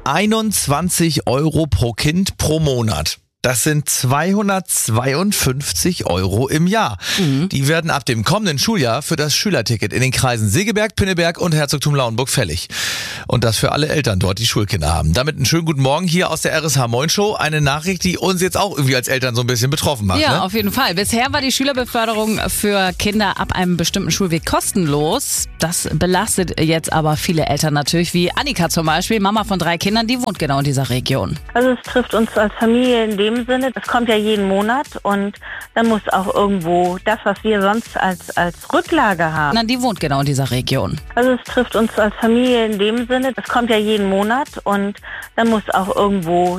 21 € pro Kind pro Monat. Das sind 252 € im Jahr. Die werden ab dem kommenden Schuljahr für das Schülerticket in den Kreisen Segeberg, Pinneberg und Herzogtum Lauenburg fällig. Und das für alle Eltern dort, die Schulkinder haben. Damit einen schönen guten Morgen hier aus der RSH Moin Show. Eine Nachricht, die uns jetzt auch irgendwie als Eltern so ein bisschen betroffen macht. Ja, ne? auf jeden Fall. Bisher war die Schülerbeförderung für Kinder ab einem bestimmten Schulweg kostenlos. Das belastet jetzt aber viele Eltern natürlich, wie Annika zum Beispiel, Mama von 3 Kindern, die wohnt genau in dieser Region. Also es trifft uns als Familie in dem Sinne, das kommt ja jeden Monat und dann muss auch irgendwo das, was wir sonst als Rücklage haben. Die wohnt genau in dieser Region. Also es trifft uns als Familie in dem Sinne, das kommt ja jeden Monat und dann muss auch irgendwo